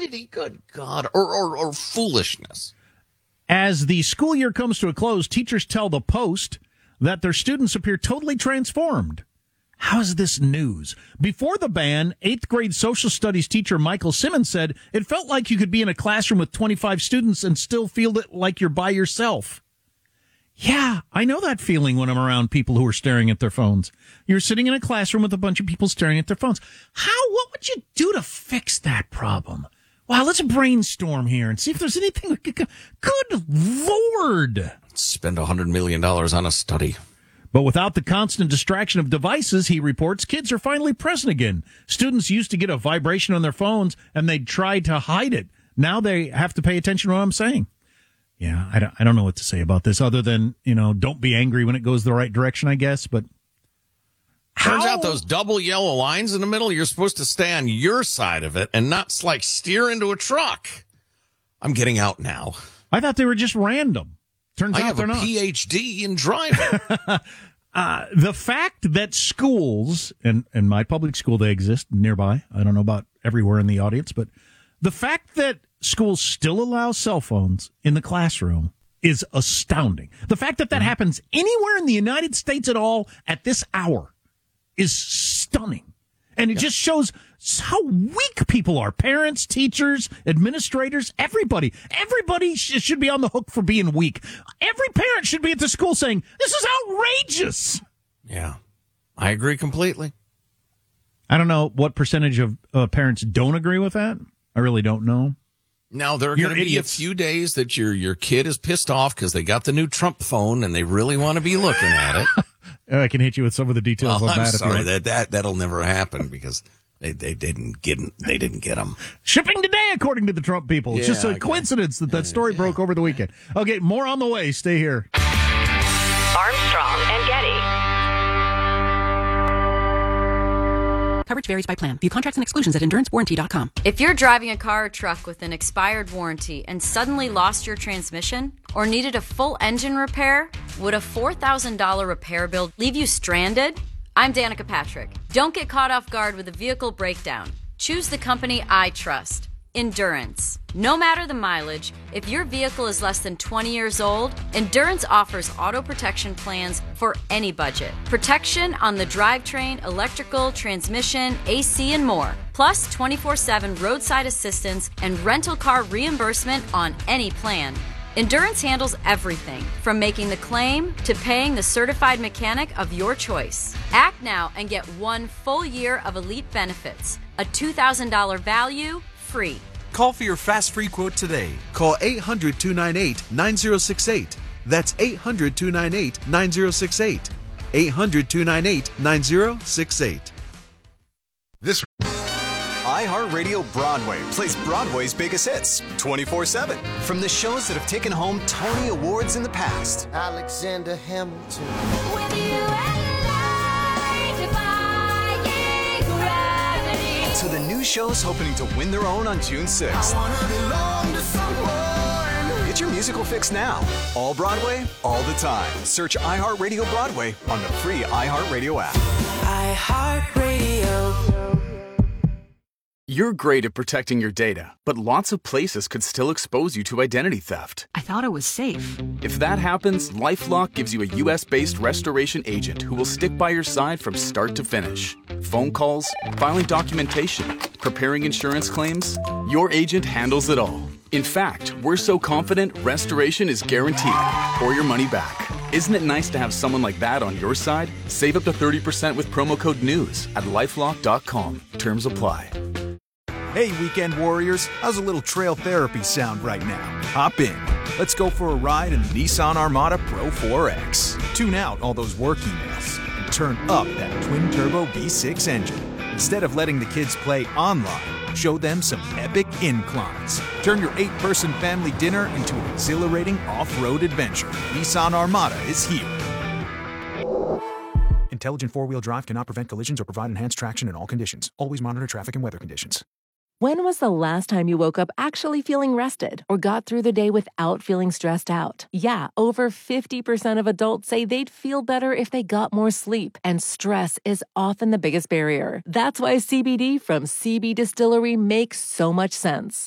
stupidity, good God, or foolishness. As the school year comes to a close, teachers tell the Post that their students appear totally transformed. How is this news? Before the ban, 8th grade social studies teacher Michael Simmons said it felt like you could be in a classroom with 25 students and still feel like you're by yourself. Yeah, I know that feeling when I'm around people who are staring at their phones. You're sitting in a classroom with a bunch of people staring at their phones. What would you do to fix that problem? Wow, let's brainstorm here and see if there's anything we could. Good Lord. Spend $100 million on a study. But without the constant distraction of devices, he reports, kids are finally present again. Students used to get a vibration on their phones, and they'd try to hide it. Now they have to pay attention to what I'm saying. Yeah, I don't know what to say about this other than, don't be angry when it goes the right direction, I guess. But turns out those double yellow lines in the middle, you're supposed to stay on your side of it and not steer into a truck. I'm getting out now. I thought they were just random. Turns out they're not. I have a PhD in driving. The fact that schools, and my public school, they exist nearby. I don't know about everywhere in the audience, but the fact that schools still allow cell phones in the classroom is astounding. The fact that happens anywhere in the United States at all at this hour is stunning. And it just shows how weak people are. Parents, teachers, administrators, everybody. Everybody should be on the hook for being weak. Every parent should be at the school saying, this is outrageous. Yeah, I agree completely. I don't know what percentage of parents don't agree with that. I really don't know. Now, there are going to be a few days that your kid is pissed off because they got the new Trump phone and they really want to be looking at it. I can hit you with some of the details on that. I'm sorry, that'll never happen because they didn't get them. Shipping today, according to the Trump people. It's just a coincidence that story broke over the weekend. Okay, more on the way. Stay here. Armstrong and Getty. Coverage varies by plan. View contracts and exclusions at EnduranceWarranty.com. If you're driving a car or truck with an expired warranty and suddenly lost your transmission or needed a full engine repair, would a $4,000 repair bill leave you stranded? I'm Danica Patrick. Don't get caught off guard with a vehicle breakdown. Choose the company I trust, Endurance. No matter the mileage, if your vehicle is less than 20 years old, Endurance offers auto protection plans for any budget. Protection on the drivetrain, electrical, transmission, AC, and more. Plus 24/7 roadside assistance and rental car reimbursement on any plan. Endurance handles everything, from making the claim to paying the certified mechanic of your choice. Act now and get 1 full year of elite benefits. A $2,000 value, free. Call for your fast free quote today. Call 800-298-9068. That's 800-298-9068. 800-298-9068. This iHeartRadio Broadway plays Broadway's biggest hits 24/7. From the shows that have taken home Tony Awards in the past. Alexander Hamilton. To the new shows hoping to win their own on June 6th. Get your musical fix now. All Broadway, all the time. Search iHeartRadio Broadway on the free iHeartRadio app. iHeartRadio. You're great at protecting your data, but lots of places could still expose you to identity theft. I thought it was safe. If that happens, LifeLock gives you a U.S.-based restoration agent who will stick by your side from start to finish. Phone calls, filing documentation, preparing insurance claims, your agent handles it all. In fact, we're so confident restoration is guaranteed or your money back. Isn't it nice to have someone like that on your side? Save up to 30% with promo code NEWS at LifeLock.com. Terms apply. Hey, weekend warriors, how's a little trail therapy sound right now? Hop in. Let's go for a ride in the Nissan Armada Pro 4X. Tune out all those work emails and turn up that twin-turbo V6 engine. Instead of letting the kids play online, show them some epic inclines. Turn your 8-person family dinner into an exhilarating off-road adventure. Nissan Armada is here. Intelligent four-wheel drive cannot prevent collisions or provide enhanced traction in all conditions. Always monitor traffic and weather conditions. When was the last time you woke up actually feeling rested or got through the day without feeling stressed out? Yeah, over 50% of adults say they'd feel better if they got more sleep, and stress is often the biggest barrier. That's why CBD from CB Distillery makes so much sense.